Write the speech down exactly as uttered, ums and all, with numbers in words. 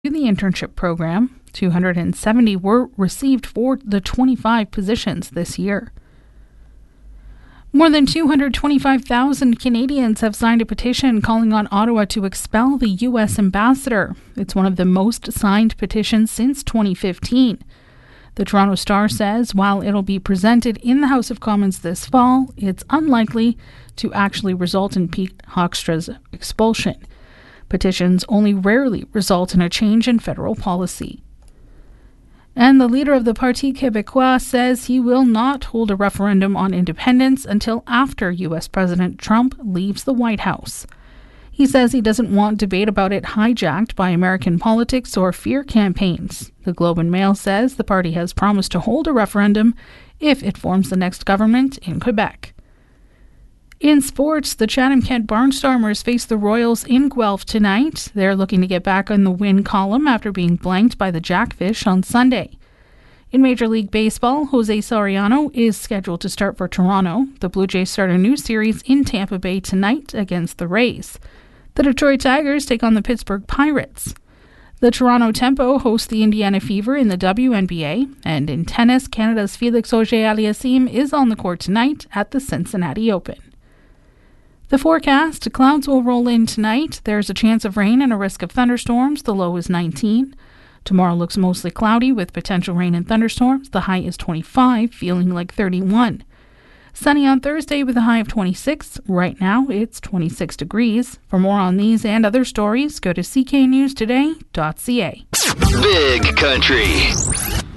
the internship program. two hundred seventy were received for the twenty-five positions this year. More than two hundred twenty-five thousand Canadians have signed a petition calling on Ottawa to expel the U S ambassador. It's one of the most signed petitions since twenty fifteen. The Toronto Star says while it'll be presented in the House of Commons this fall, it's unlikely to actually result in Pete Hoekstra's expulsion. Petitions only rarely result in a change in federal policy. And the leader of the Parti Québécois says he will not hold a referendum on independence until after U S President Trump leaves the White House. He says he doesn't want debate about it hijacked by American politics or fear campaigns. The Globe and Mail says the party has promised to hold a referendum if it forms the next government in Quebec. In sports, the Chatham-Kent Barnstormers face the Royals in Guelph tonight. They're looking to get back on the win column after being blanked by the Jackfish on Sunday. In Major League Baseball, Jose Soriano is scheduled to start for Toronto. The Blue Jays start a new series in Tampa Bay tonight against the Rays. The Detroit Tigers take on the Pittsburgh Pirates. The Toronto Tempo hosts the Indiana Fever in the W N B A. And in tennis, Canada's Felix Auger-Aliassime is on the court tonight at the Cincinnati Open. The forecast, clouds will roll in tonight. There's a chance of rain and a risk of thunderstorms. The low is nineteen. Tomorrow looks mostly cloudy with potential rain and thunderstorms. The high is twenty-five, feeling like thirty-one. Sunny on Thursday with a high of twenty-six. Right now, it's twenty-six degrees. For more on these and other stories, go to c k news today dot c a. Big Country.